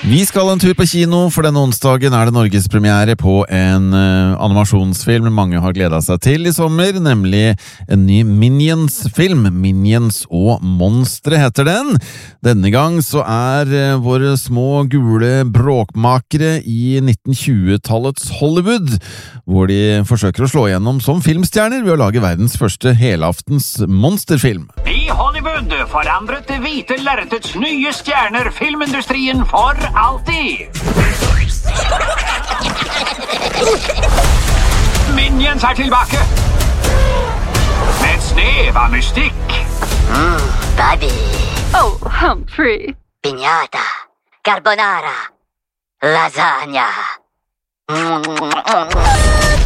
Vi skal en tur på kino, for denne onsdagen det Norgespremiere på en animasjonsfilm mange har gledet seg til i sommer, nemlig en ny Minions-film. Minions og Monstre heter den. Denne gang så våre små gule bråkmakere i 1920-tallets Hollywood, hvor de forsøker å slå igjennom som filmstjerner ved å lage verdens første helaftens monsterfilm. I Hollywood forandret det hvite lerretets nye stjerner filmindustrien for alltid. Minions tilbake med et snev av mystikk. Buddy. Oh, Humphrey. Piñata. Carbonara. Lasagna.